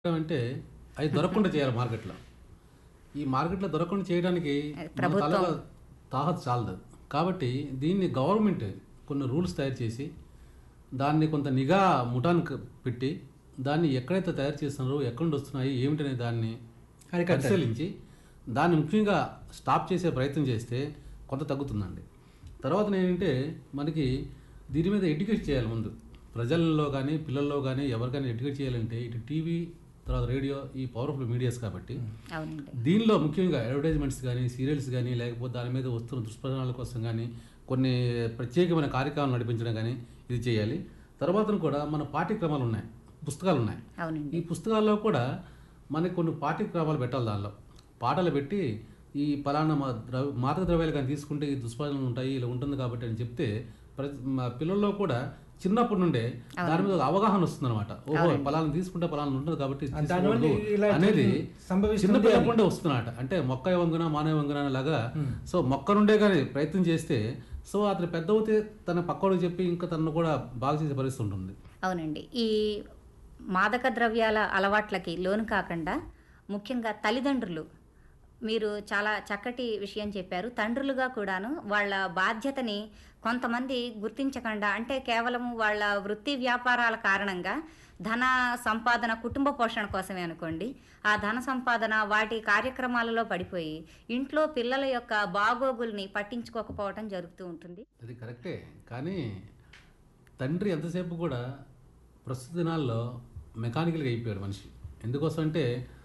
అంటే అవి దొరకకుండా చేయాలి మార్కెట్లో. ఈ మార్కెట్లో దొరకకుండా చేయడానికి మన ప్రభుత్వం తలల తాహతు చాలదు. కాబట్టి దీన్ని గవర్నమెంట్ కొన్ని రూల్స్ తయారు చేసి దాన్ని కొంత నిఘా ముఠానికి పెట్టి దాన్ని ఎక్కడైతే తయారు చేస్తున్నారో ఎక్కడి నుండి వస్తున్నాయి ఏమిటనే దాన్ని పరిశీలించి దాన్ని ముఖ్యంగా స్టాప్ చేసే ప్రయత్నం చేస్తే కొంత తగ్గుతుందండి. తర్వాత ఏంటంటే మనకి దీని మీద ఎడ్యుకేట్ చేయాలి ముందు ప్రజల్లో కానీ పిల్లల్లో కానీ ఎవరికైనా ఎడ్యుకేట్ చేయాలంటే ఇటు టీవీ తర్వాత రేడియో ఈ పవర్ఫుల్ మీడియాస్ కాబట్టి అవునండి. దీనిలో ముఖ్యంగా అడ్వర్టైజ్మెంట్స్ కానీ సీరియల్స్ కానీ లేకపోతే దాని మీద వస్తున్న దుష్పరిణామాల కోసం కానీ కొన్ని ప్రత్యేకమైన కార్యక్రమాలు నడిపించడం కానీ ఇది చేయాలి. తర్వాత కూడా మన పాఠ్యక్రమాలు ఉన్నాయి, పుస్తకాలు ఉన్నాయి. అవునండి. ఈ పుస్తకాల్లో కూడా మనకి కొన్ని పాఠ్యక్రమాలు పెట్టాలి. దానిలో పాటలు పెట్టి ఈ పలానా మాదక ద్రవ్యాలు కానీ తీసుకుంటే ఈ దుష్పరిణామాలు ఉంటాయి ఇలా ఉంటుంది కాబట్టి అని చెప్తే మా పిల్లల్లో కూడా చిన్నప్పటి నుండే దాని మీద అవగాహన వస్తుంది అనమాట. ఓహో పలానా తీసుకుంటే పలానా ఉంటుంది కాబట్టి తీసుకోకూడదు అనేది చిన్న పిల్లల నుండే వస్తున్నమాట. అంటే మొక్క వంగున మానవ వంగున లాగా. సో మొక్క నుండే కానీ ప్రయత్నం చేస్తే సో అతను పెద్ద అవుతే తన పక్కవాడికి చెప్పి ఇంకా తనను కూడా బాగా చేసే పరిస్థితి ఉంటుంది. అవునండి. ఈ మాదక ద్రవ్యాల అలవాట్లకి లోను కాకుండా ముఖ్యంగా తల్లిదండ్రులు మీరు చాలా చక్కటి విషయం చెప్పారు. తండ్రులుగా కూడాను వాళ్ళ బాధ్యతని కొంతమంది గుర్తించకుండా, అంటే కేవలం వాళ్ళ వృత్తి వ్యాపారాల కారణంగా ధన సంపాదన కుటుంబ పోషణ కోసమే అనుకోండి, ఆ ధన సంపాదన వాటి కార్యక్రమాలలో పడిపోయి ఇంట్లో పిల్లల యొక్క బాగోగుల్ని పట్టించుకోకపోవటం జరుగుతూ ఉంటుంది. అది కరెక్టే. కానీ తండ్రి ఎంతసేపు కూడా ప్రస్తుత దినాల్లో మెకానికల్గా అయిపోయాడు మనిషి. ఎందుకోసం అంటే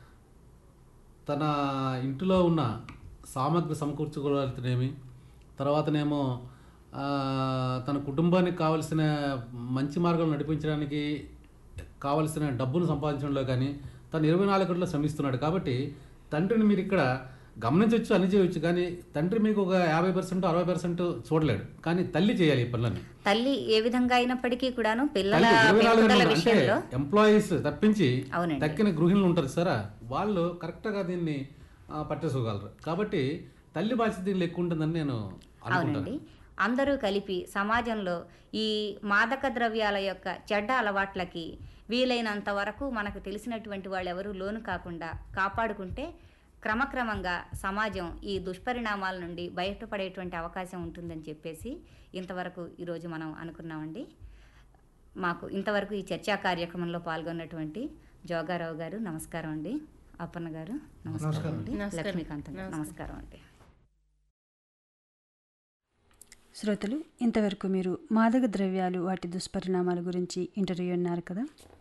తన ఇంటిలో ఉన్న సామగ్రి సమకూర్చుకోవాల్సినేమి, తర్వాతనేమో తన కుటుంబానికి కావలసిన మంచి మార్గం నడిపించడానికి కావలసిన డబ్బును సంపాదించడంలో కానీ తను 24 గంటలు శ్రమిస్తున్నాడు. కాబట్టి తండ్రిని మీరు ఇక్కడ గమనించవచ్చు, అన్ని చేయవచ్చు. కానీ తండ్రి మీకు ఒక 50% 60% చూడలేడు. కానీ తల్లి చేయాలి ఈ పనులని. తల్లి ఏ విధంగా అయినప్పటికీ కూడాను పిల్లల పెరుగుదల విషయంలో ఎంప్లాయీస్ తప్పించి అవునండి. తక్కిన గృహిణులు ఉంటారు సరే, వాళ్ళు కరెక్ట్గా దీన్ని పట్టేసుకోగలరు. కాబట్టి తల్లి బాధ్యత దీనిలో ఎక్కువ ఉంటుందని నేను అనుకుంటాను. అవునండి. అందరూ కలిపి సమాజంలో ఈ మాదక ద్రవ్యాల యొక్క చెడ్డ అలవాట్లకి వీలైనంత వరకు మనకు తెలిసినటువంటి వాళ్ళు ఎవరూ లోను కాకుండా కాపాడుకుంటే క్రమక్రమంగా సమాజం ఈ దుష్పరిణామాల నుండి బయటపడేటువంటి అవకాశం ఉంటుందని చెప్పేసి ఇంతవరకు ఈరోజు మనం అనుకున్నామండి. మాకు ఇంతవరకు ఈ చర్చా కార్యక్రమంలో పాల్గొన్నటువంటి జోగారావు గారు నమస్కారం అండి. అప్పన్న గారు నమస్కారం అండి. లక్ష్మీకాంత్ గారు నమస్కారం అండి. శ్రోతలు, ఇంతవరకు మీరు మాదక ద్రవ్యాలు వాటి దుష్పరిణామాల గురించి ఇంటర్వ్యూ ఉన్నారు కదా.